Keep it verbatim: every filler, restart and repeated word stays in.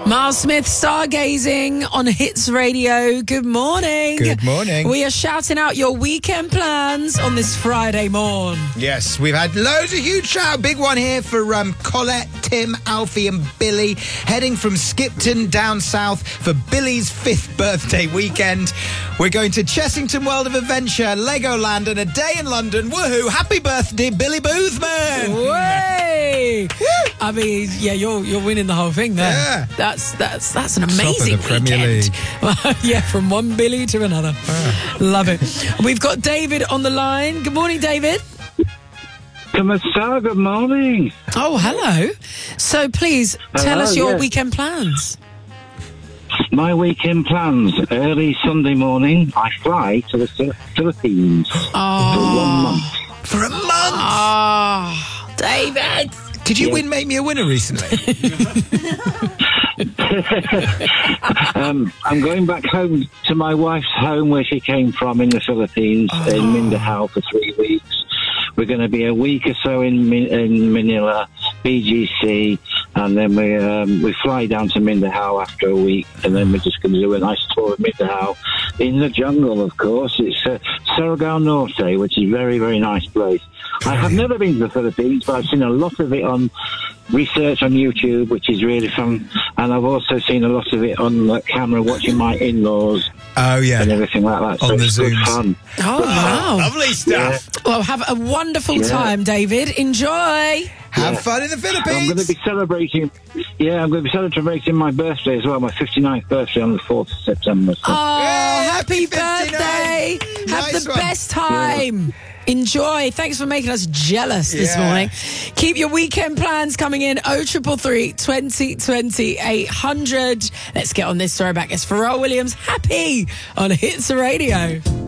Miles Smith, Stargazing on Hits Radio. Good morning. Good morning. We are shouting out your weekend plans on this Friday morn. Yes, we've had loads of huge shout. Big one here for um, Colette, Tim, Alfie and Billy, heading from Skipton down south for Billy's fifth birthday weekend. We're going to Chessington World of Adventure, Legoland and a day in London. Woohoo! Happy birthday, Billy Boothman! Way! I mean, yeah, you're you're winning the whole thing there. Yeah. That's that's that's an amazing Top of the Premier weekend. Yeah, from one Billy to another. Ah. Love it. We've got David on the line. Good morning, David. Commissaire, good morning. Oh, hello. So please tell Hello, us your yes. weekend plans. My weekend plans. Early Sunday morning, I fly to the Philippines Oh. for one month. For a month! Oh, David. Did you Yeah. win Make Me a Winner recently? um, I'm going back home to my wife's home where she came from in the Philippines, Oh. in Mindanao for three weeks. We're going to be a week or so in Min- in Manila, B G C, and then we um, we fly down to Mindanao after a week, and then we're just going to do a nice tour of Mindanao in the jungle, of course. It's uh, Surigao Norte, which is a very, very nice place. I have never been to the Philippines, but I've seen a lot of it on research on YouTube, which is really fun, and I've also seen a lot of it on uh, camera watching my in-laws Oh, yeah. and everything like that. So On the it's good Zooms. fun. Oh, wow. Lovely stuff. Well, have a wonderful Yeah. time, David. Enjoy. Have Yeah. fun in the I'm going to Philippines. be celebrating. Yeah, I'm going to be celebrating my birthday as well, my fifty-ninth birthday on the fourth of September. So. Oh, Yay, happy happy birthday. fifty-nine. Have Nice the one. best time. Enjoy. Thanks for making us jealous this Yeah. morning. Keep your weekend plans coming in. oh triple three, twenty twenty, eight hundred. Let's get on this throwback. It's Pharrell Williams. Happy on Hits Radio.